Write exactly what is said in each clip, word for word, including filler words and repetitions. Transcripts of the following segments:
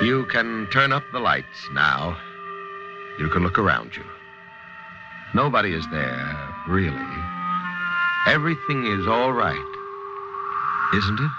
You can turn up the lights now. You can look around you. Nobody is there, really. Everything is all right, isn't it?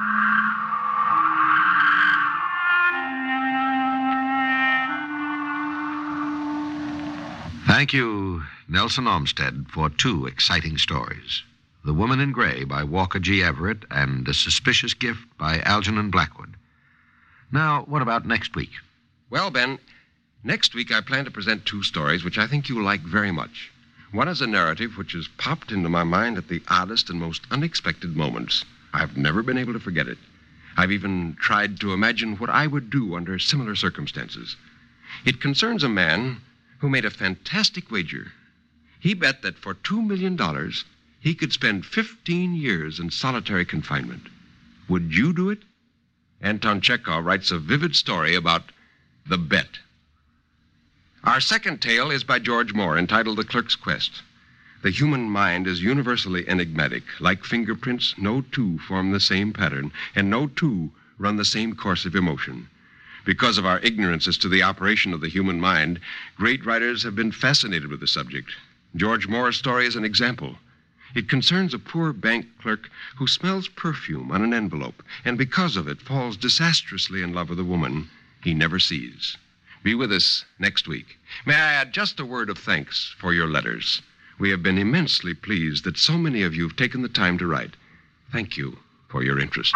Thank you, Nelson Olmsted, for two exciting stories. The Woman in Gray by Walker G. Everett and The Suspicious Gift by Algernon Blackwood. Now, what about next week? Well, Ben, next week I plan to present two stories which I think you'll like very much. One is a narrative which has popped into my mind at the oddest and most unexpected moments. I've never been able to forget it. I've even tried to imagine what I would do under similar circumstances. It concerns a man who made a fantastic wager. He bet that for two million dollars, he could spend fifteen years in solitary confinement. Would you do it? Anton Chekhov writes a vivid story about the bet. Our second tale is by George Moore, entitled The Clerk's Quest. The human mind is universally enigmatic. Like fingerprints, no two form the same pattern, and no two run the same course of emotion. Because of our ignorance as to the operation of the human mind, great writers have been fascinated with the subject. George Moore's story is an example. It concerns a poor bank clerk who smells perfume on an envelope, and because of it falls disastrously in love with a woman he never sees. Be with us next week. May I add just a word of thanks for your letters. We have been immensely pleased that so many of you have taken the time to write. Thank you for your interest.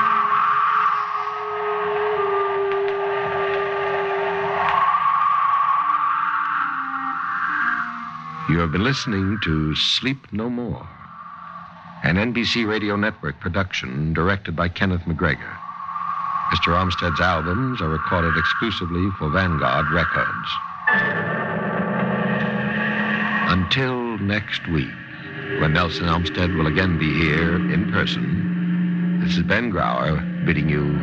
You have been listening to Sleep No More, an N B C Radio Network production directed by Kenneth McGregor. Mister Olmsted's albums are recorded exclusively for Vanguard Records. Until next week, when Nelson Olmsted will again be here in person, this is Ben Grauer bidding you